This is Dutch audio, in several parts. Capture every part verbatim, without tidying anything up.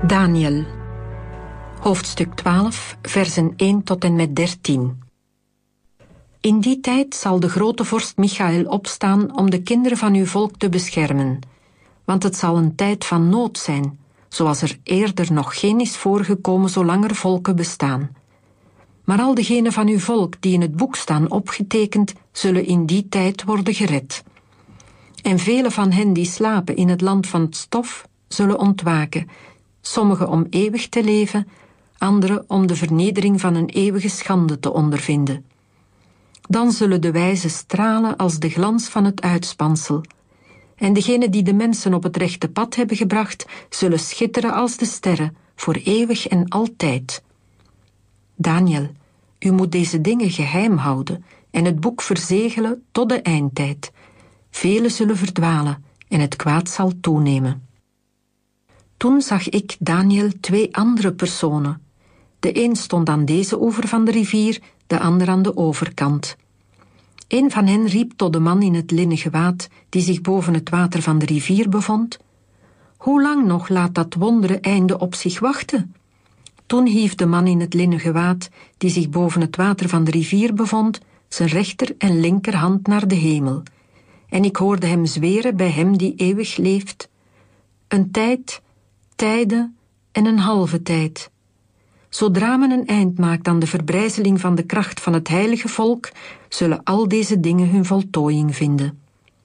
Daniel, hoofdstuk twaalf, versen één tot en met dertien. In die tijd zal de grote vorst Michael opstaan om de kinderen van uw volk te beschermen, want het zal een tijd van nood zijn, zoals er eerder nog geen is voorgekomen zolang er volken bestaan. Maar al degenen van uw volk die in het boek staan opgetekend, zullen in die tijd worden gered. En vele van hen die slapen in het land van het stof, zullen ontwaken, sommigen om eeuwig te leven, anderen om de vernedering van een eeuwige schande te ondervinden. Dan zullen de wijzen stralen als de glans van het uitspansel, en degenen die de mensen op het rechte pad hebben gebracht, zullen schitteren als de sterren, voor eeuwig en altijd. Daniel, u moet deze dingen geheim houden en het boek verzegelen tot de eindtijd. Velen zullen verdwalen en het kwaad zal toenemen. Toen zag ik, Daniel, twee andere personen. De een stond aan deze oever van de rivier, de ander aan de overkant. Een van hen riep tot de man in het linnen gewaad, die zich boven het water van de rivier bevond: hoe lang nog laat dat wondere einde op zich wachten? Toen hief de man in het linnen gewaad, die zich boven het water van de rivier bevond, zijn rechter en linkerhand naar de hemel. En ik hoorde hem zweren bij hem die eeuwig leeft: een tijd, tijden en een halve tijd. Zodra men een eind maakt aan de verbrijzeling van de kracht van het heilige volk, zullen al deze dingen hun voltooiing vinden.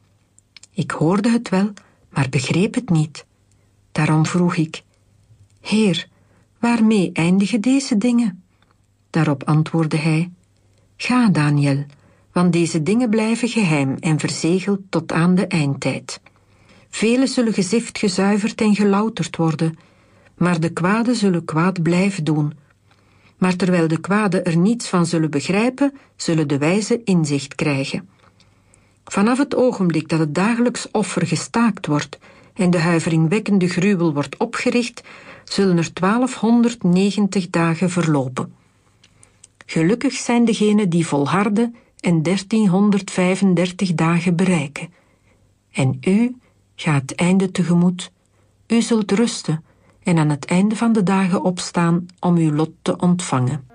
Ik hoorde het wel, maar begreep het niet. Daarom vroeg ik: Heer, waarmee eindigen deze dingen? Daarop antwoordde hij: ga, Daniel, want deze dingen blijven geheim en verzegeld tot aan de eindtijd. Velen zullen gezift, gezuiverd en gelouterd worden, maar de kwaden zullen kwaad blijven doen. Maar terwijl de kwaden er niets van zullen begrijpen, zullen de wijzen inzicht krijgen. Vanaf het ogenblik dat het dagelijks offer gestaakt wordt en de huiveringwekkende gruwel wordt opgericht, zullen er twaalfhonderdnegentig dagen verlopen. Gelukkig zijn degenen die volharden en dertienhonderdvijfendertig dagen bereiken. En u gaat het einde tegemoet. U zult rusten en aan het einde van de dagen opstaan om uw lot te ontvangen.